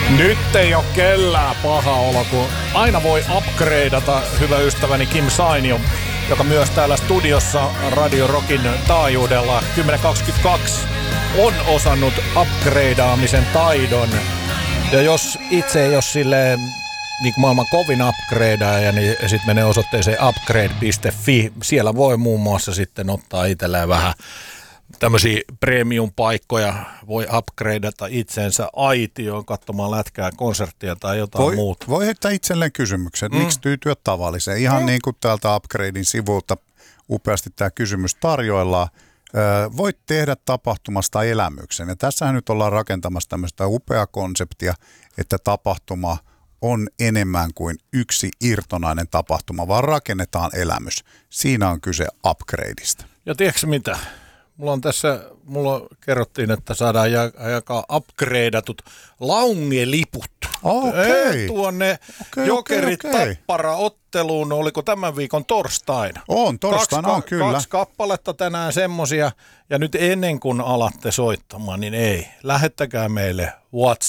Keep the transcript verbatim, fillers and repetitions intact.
Nyt ei ole kellään paha olo, kun aina voi upgradeata hyvä ystäväni Kim Sainio, joka myös täällä studiossa Radio Rockin taajuudella kymmenen kaksikymmentäkaksi on osannut upgradeaamisen taidon. Ja jos itse ei ole silleen niin kuin maailman kovin upgradeaaja, niin sitten menee osoitteeseen upgrade piste fi. Siellä voi muun muassa sitten ottaa itselleen vähän tämmöisiä premium-paikkoja, voi upgradeata itsensä aitioon katsomaan lätkää, konserttia tai jotain voi, muuta. Voi heittää itselleen kysymyksen, että mm. miksi tyytyä tavalliseen. Ihan mm. niin kuin täältä Upgradein sivulta upeasti tämä kysymys tarjoillaan. Voit tehdä tapahtumasta elämyksen. Ja tässähän nyt ollaan rakentamassa tämmöistä upeaa konseptia, että tapahtuma on enemmän kuin yksi irtonainen tapahtuma, vaan rakennetaan elämys. Siinä on kyse upgradeista. Ja tiedätkö mitä? Mulla on tässä, mulla kerrottiin, että saadaan jakaa upgradeatut laungeliput. Okay. Tuonne okay, Jokerit okay, okay. Tappara-otteluun, oliko tämän viikon torstaina? On, torstaina kaksi, on kyllä. Kaksi kappaletta tänään semmosia, ja nyt ennen kuin alatte soittamaan, niin ei, lähettäkää meille WhatsApp.